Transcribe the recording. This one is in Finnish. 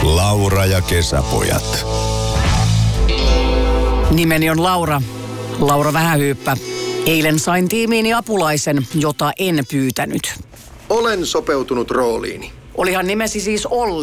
Laura ja kesäpojat. Nimeni on Laura. Laura Vähähyyppä. Eilen sain tiimiini apulaisen, jota en pyytänyt. Olen sopeutunut rooliini. Olihan nimesi siis Olli.